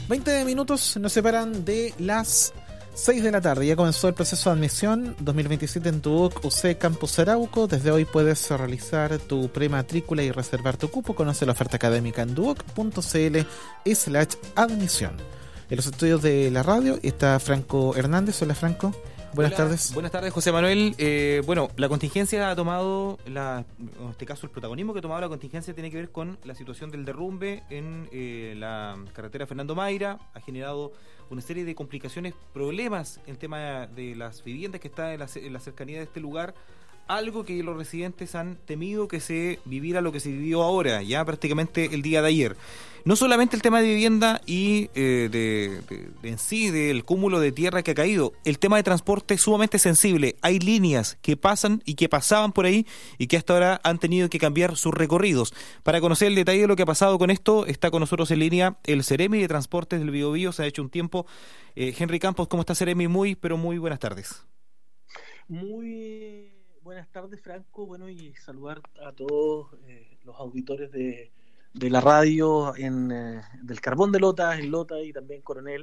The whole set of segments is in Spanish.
20 minutos nos separan de las 6 de la tarde. Ya comenzó el proceso de admisión 2027 en tu UC UC Campus Arauco. Desde hoy puedes realizar tu prematrícula y reservar tu cupo. Conoce la oferta académica en duoc.cl/admisión. En los estudios de la radio está Franco Hernández. Hola, Franco. Buenas tardes. Buenas tardes, José Manuel. Bueno, la contingencia ha tomado, en este caso el protagonismo que ha tomado la contingencia tiene que ver con la situación del derrumbe en la carretera Fernando Mayra. Ha generado una serie de complicaciones, problemas en el tema de las viviendas que están en la cercanía de este lugar. Algo que los residentes han temido que se viviera lo que se vivió ahora, ya prácticamente el día de ayer. No solamente el tema de vivienda y en sí del cúmulo de tierra que ha caído, el tema de transporte es sumamente sensible. Hay líneas que pasan y que pasaban por ahí y que hasta ahora han tenido que cambiar sus recorridos. Para conocer el detalle de lo que ha pasado con esto, está con nosotros en línea el Seremi de Transportes del Biobío. Se ha hecho un tiempo. Henry Campos, ¿cómo está, Seremi? Muy buenas tardes. Muy buenas tardes, Franco. Bueno, y saludar a todos los auditores de la radio del Carbón de Lota, en Lota y también Coronel.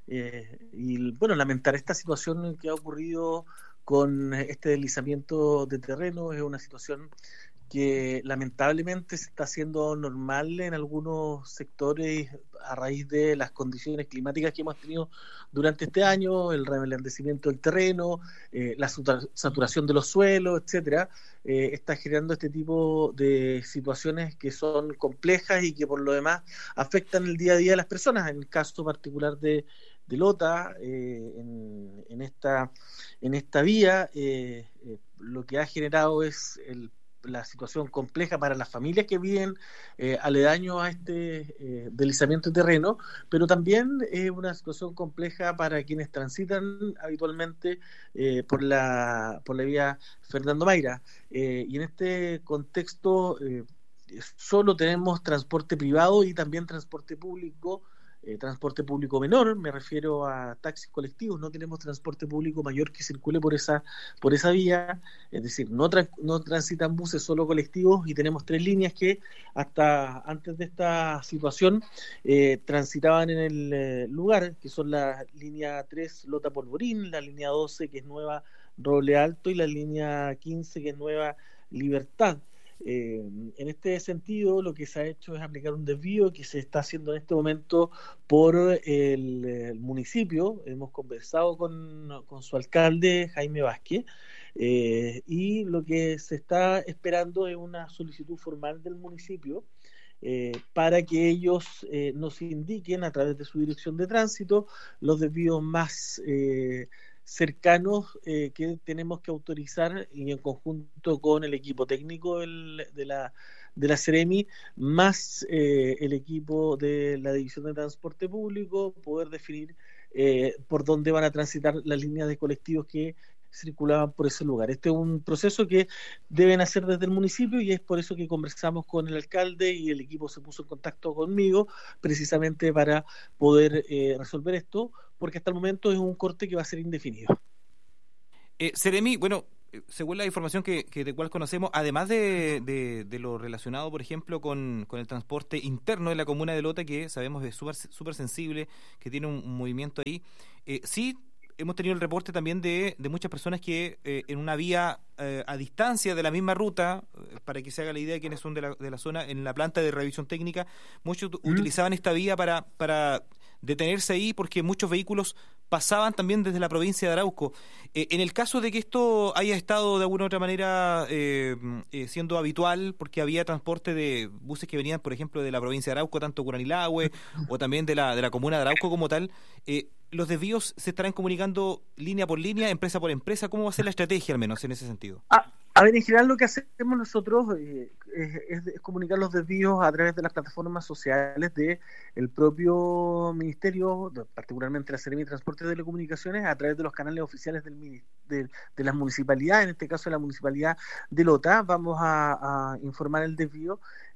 Y bueno, lamentar esta situación que ha ocurrido con este deslizamiento de terreno. Es una situación que lamentablemente se está haciendo normal en algunos sectores a raíz de las condiciones climáticas que hemos tenido durante este año, el reblandecimiento del terreno, la saturación de los suelos, etcétera. Está generando este tipo de situaciones que son complejas y que por lo demás afectan el día a día de las personas. En el caso particular de Lota, en esta vía, lo que ha generado es la situación compleja para las familias que viven aledaños a este deslizamiento de terreno, pero también es una situación compleja para quienes transitan habitualmente por la vía Fernando Mayra. Y en este contexto solo tenemos transporte privado y también transporte público menor, me refiero a taxis colectivos. No tenemos transporte público mayor que circule por esa vía, es decir, no transitan buses, solo colectivos, y tenemos 3 líneas que hasta antes de esta situación transitaban en el lugar, que son la línea 3 Lota Polvorín, la línea 12 que es Nueva Roble Alto y la línea 15 que es Nueva Libertad. En este sentido, lo que se ha hecho es aplicar un desvío que se está haciendo en este momento por el municipio. Hemos conversado con su alcalde, Jaime Vázquez, y lo que se está esperando es una solicitud formal del municipio para que ellos nos indiquen a través de su dirección de tránsito los desvíos más cercanos que tenemos que autorizar, y en conjunto con el equipo técnico de la Seremi, más el equipo de la División de Transporte Público, poder definir por dónde van a transitar las líneas de colectivos que circulaban por ese lugar. Este es un proceso que deben hacer desde el municipio, y es por eso que conversamos con el alcalde y el equipo se puso en contacto conmigo precisamente para poder resolver esto, porque hasta el momento es un corte que va a ser indefinido. Seremi, bueno, según la información de cual conocemos, además de lo relacionado, por ejemplo, con el transporte interno de la comuna de Lota, que sabemos es súper sensible, que tiene un movimiento ahí, sí hemos tenido el reporte también de muchas personas que en una vía a distancia de la misma ruta, para que se haga la idea de quienes son de la zona, en la planta de revisión técnica, muchos utilizaban esta vía para detenerse ahí, porque muchos vehículos pasaban también desde la provincia de Arauco. En el caso de que esto haya estado de alguna u otra manera siendo habitual, porque había transporte de buses que venían, por ejemplo, de la provincia de Arauco, tanto Curanilahue o también de la comuna de Arauco como tal, ¿los desvíos se estarán comunicando línea por línea, empresa por empresa? ¿Cómo va a ser la estrategia, al menos, en ese sentido? A ver, en general lo que hacemos nosotros es comunicar los desvíos a través de las plataformas sociales del propio ministerio, particularmente la Seremi de Transportes y Telecomunicaciones, a través de los canales oficiales de las municipalidades, en este caso de la municipalidad de Lota. Vamos a informar el desvío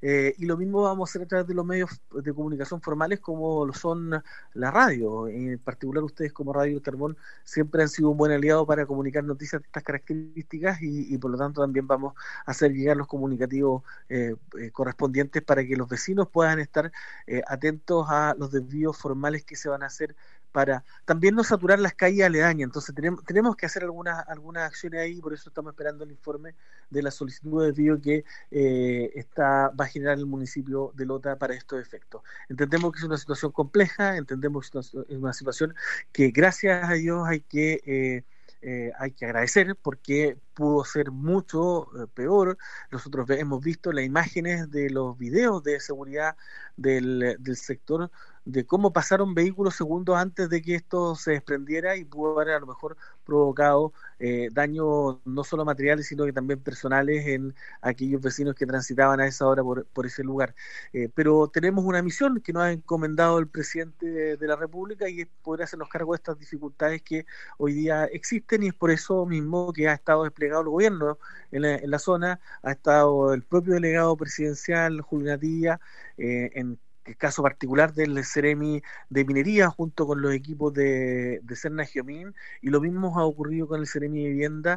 y lo mismo vamos a hacer a través de los medios de comunicación formales como lo son la radio. En particular ustedes como Radio El Carbón siempre han sido un buen aliado para comunicar noticias de estas características y por lo tanto también vamos a hacer llegar los comunicativos correspondientes para que los vecinos puedan estar atentos a los desvíos formales que se van a hacer para también no saturar las calles aledañas. Entonces tenemos que hacer algunas acciones ahí, por eso estamos esperando el informe de la solicitud de desvío que va a generar el municipio de Lota para estos efectos. Entendemos que es una situación compleja, entendemos que es una situación que gracias a Dios hay que agradecer porque pudo ser mucho peor. Nosotros hemos visto las imágenes de los videos de seguridad del sector, de cómo pasaron vehículos segundos antes de que esto se desprendiera y pudo haber a lo mejor provocado daños no solo materiales sino que también personales en aquellos vecinos que transitaban a esa hora por ese lugar. Pero tenemos una misión que nos ha encomendado el presidente de la República y es poder hacernos cargo de estas dificultades que hoy día existen, y es por eso mismo que ha estado desplegado el gobierno en la zona, ha estado el propio delegado presidencial Julio Natilla, en el caso particular del Ceremi de Minería junto con los equipos de Serna Geomín, y lo mismo ha ocurrido con el Ceremi de Vivienda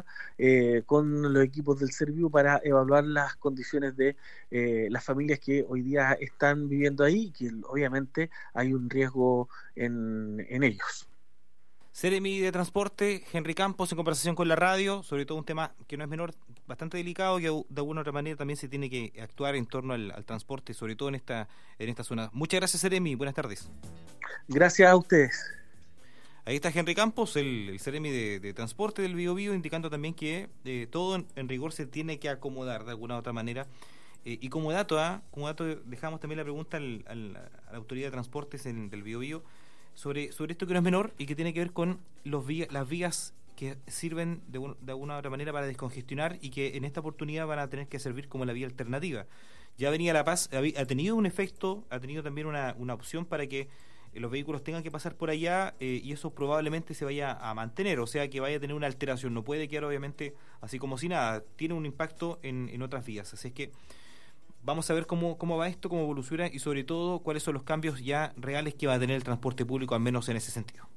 con los equipos del Serviu para evaluar las condiciones de las familias que hoy día están viviendo ahí, que obviamente hay un riesgo en ellos. Ceremi de Transporte, Henry Campos, en conversación con la radio, sobre todo un tema que no es menor, bastante delicado, que de alguna otra manera también se tiene que actuar en torno al transporte, sobre todo en esta zona. Muchas gracias, Ceremi, buenas tardes. Gracias a ustedes. Ahí está Henry Campos, el Ceremi de Transporte del Biobío, indicando también que todo en rigor se tiene que acomodar de alguna u otra manera. Y como dato, dejamos también la pregunta a la Autoridad de Transportes del Biobío, sobre esto que no es menor y que tiene que ver con las vías que sirven de alguna u otra manera para descongestionar y que en esta oportunidad van a tener que servir como la vía alternativa. Ya Avenida La Paz ha tenido un efecto, ha tenido también una opción para que los vehículos tengan que pasar por allá y eso probablemente se vaya a mantener, o sea que vaya a tener una alteración, no puede quedar obviamente así como si nada, tiene un impacto en otras vías, así es que vamos a ver cómo va esto, cómo evoluciona y sobre todo cuáles son los cambios ya reales que va a tener el transporte público, al menos en ese sentido.